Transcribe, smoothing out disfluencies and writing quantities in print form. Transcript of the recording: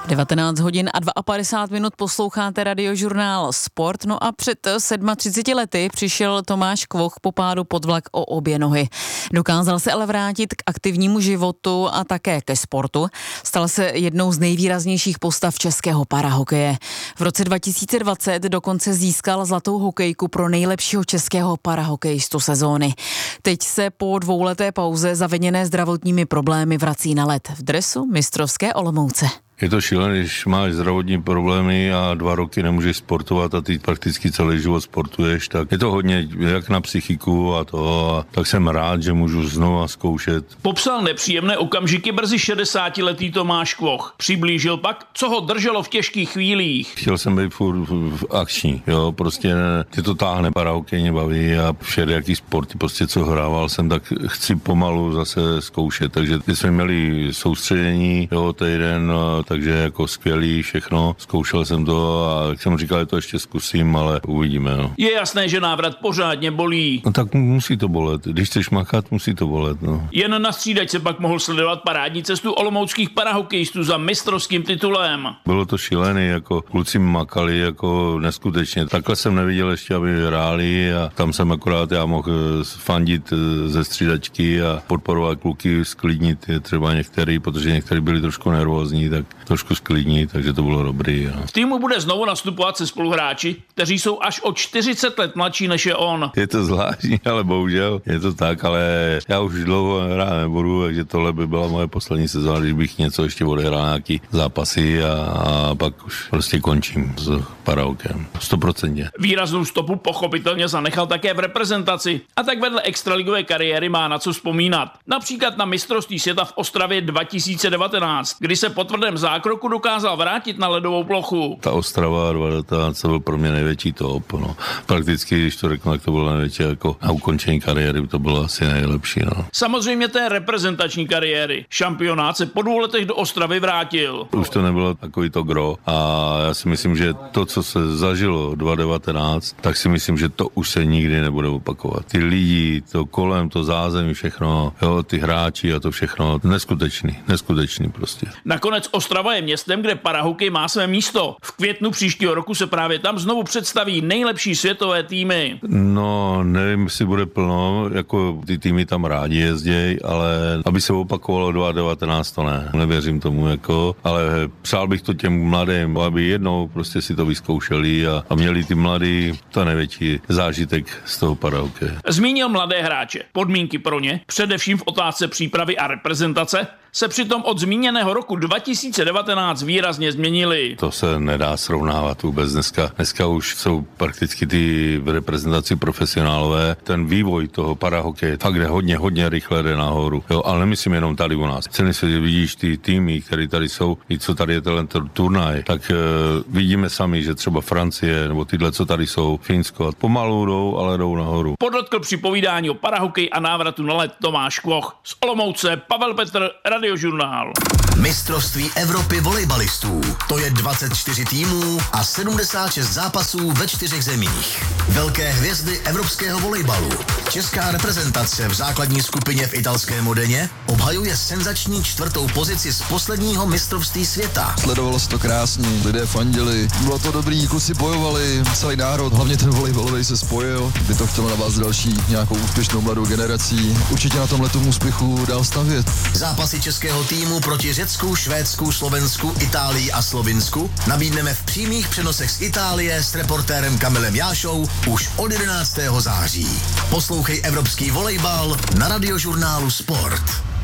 19 hodin a 52 minut posloucháte Radiožurnál Sport. No a před 37 lety přišel Tomáš Kvoch po pádu pod vlak o obě nohy. Dokázal se ale vrátit k aktivnímu životu a také ke sportu. Stal se jednou z nejvýraznějších postav českého parahokeje. V roce 2020 dokonce získal zlatou hokejku pro nejlepšího českého parahokejistu sezóny. Teď se po dvouleté pauze zaviněné zdravotními problémy vrací na led v dresu mistrovské Olomouce. Je to šílené, když máš zdravotní problémy a 2 roky nemůžeš sportovat a ty prakticky celý život sportuješ, tak je to hodně jak na psychiku a tak jsem rád, že můžu znovu zkoušet. Popsal nepříjemné okamžiky brzy 60letý Tomáš Kvoch. Přiblížil pak, co ho drželo v těžkých chvílích. Chtěl jsem být furt akční, jo, prostě tě to táhne, parahokej mě baví a všelijaký sporty, prostě co hrával jsem, tak chci pomalu zase zkoušet, takže ty jsme měli soustředění, jo, týden, takže jako skvělý všechno. Zkoušel jsem to a jak jsem říkal, že to ještě zkusím, ale uvidíme. No. Je jasné, že návrat pořádně bolí. No tak musí to bolet. Když chceš makat, musí to bolet. No. Jen na střídačce pak mohl sledovat parádní cestu olomouckých parahokejistů za mistrovským titulem. Bylo to šílený, jako kluci makali jako neskutečně. Takhle jsem neviděl ještě, aby hráli a tam jsem akorát já mohl fandit ze střídačky a podporovat kluky, sklidnit třeba některý, protože někteří byli trošku nervózní, tak trošku sklidnit, takže to bylo dobrý. Jo. V týmu bude znovu nastupovat se spoluhráči, kteří jsou až o 40 let mladší než je on. Je to zvláštní, ale bohužel je to tak, ale já už dlouho hrát nebudu, takže tohle by byla moje poslední sezóna, když bych něco ještě odehrál, nějaký zápasy a pak už prostě končím s parahokejem. 100%. Výraznou stopu pochopitelně zanechal také v reprezentaci a tak vedle extraligové kariéry má na co vzpomínat. Například na mistrovství světa v Ostravě 2019, kdy se po tvrdém zákroku dokázal vrátit na ledovou plochu. Ta Ostrava 2019 byl pro mě největší top. No. Prakticky, když to řeknu, tak to bylo největší jako na ukončení kariéry, to bylo asi nejlepší. No. Samozřejmě té reprezentační kariéry. Šampionát se po 2 letech do Ostravy vrátil. Už to nebylo takový to gro a já si myslím, že to, co se zažilo 2019, tak si myslím, že to už se nikdy nebude opakovat. Ty lidi, to kolem, to zázemí, všechno, jo, ty hráči a to všechno, neskutečný prostě. Nakonec Ostrava je městem, kde parahokej má své místo. V květnu příštího roku se právě tam znovu představí nejlepší světové týmy. No, nevím, jestli bude plno, jako ty týmy tam rádi jezdějí, ale aby se opakovalo 2019, to ne. Nevěřím tomu, jako, ale přál bych to těm mladým, aby jednou prostě si to vyzkoušeli a měli ty mladí to největší zážitek z toho parahokeje. Zmínil mladé hráče. Podmínky pro ně, především v otázce přípravy a reprezentace, se přitom od zmíněného roku 2019 výrazně změnily. To se nedá srovnávat vůbec dneska. Dneska už jsou prakticky ty v reprezentaci profesionálové. Ten vývoj toho parahokeje fakt jde hodně rychle jde nahoru. Jo, ale nemyslím jenom tady u nás. Celý svět vidíš ty týmy, které tady jsou, i co tady je ten turnaj, tak vidíme sami, že třeba Francie nebo tyhle, co tady jsou, Finsko, pomalu jdou, ale jdou nahoru. Podotkl při povídání o parahokeji a návratu na led Tomáš Kvoch. Z Olomouce Pavel Petr, Radiožurnál. Mistrovství Evropy volejbalistů. To je 24 týmů a 76 zápasů ve 4 zemích. Velké hvězdy evropského volejbalu. Česká reprezentace v základní skupině v italské Modeně obhajuje senzační 4. pozici z posledního mistrovství světa. Sledovalo se to krásně, lidé fandili, bylo to dobrý, kluci bojovali, celý národ, hlavně ten volejbalový se spojil, by to chtělo na vás další nějakou úspěšnou mladou generací. Určitě na tomhle úspěchu dál stavět. Zápasy českého týmu proti Řecku, Švédsku, Slovensku, Itálii a Slovinsku nabídneme v přímých přenosech z Itálie s reportérem Kamilem Jášou už od 11. září. Poslouchej evropský volejbal na Radiožurnálu Sport.